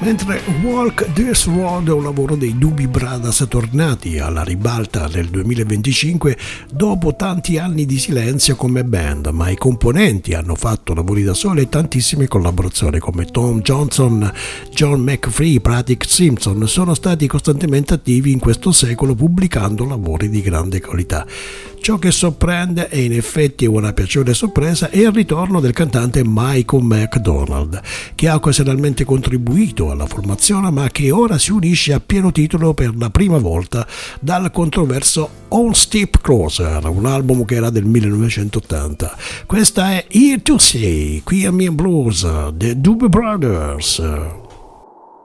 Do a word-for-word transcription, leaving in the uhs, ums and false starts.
Mentre Walk This Road è un lavoro dei Doobie Brothers tornati alla ribalta nel duemilaventincinque dopo tanti anni di silenzio come band, ma i componenti hanno fatto lavori da soli e tantissime collaborazioni come Tom Johnson, John McPhee, Patrick Simpson sono stati costantemente attivi in questo secolo pubblicando lavori di grande qualità. Ciò che sorprende e in effetti è una piacevole sorpresa è il ritorno del cantante Michael McDonald, che ha occasionalmente contribuito alla formazione ma che ora si unisce a pieno titolo per la prima volta dal controverso On Step Closer, un album che era del millenovecentottanta. Questa è Here to Stay, qui a Mia Blues, The Doobie Brothers.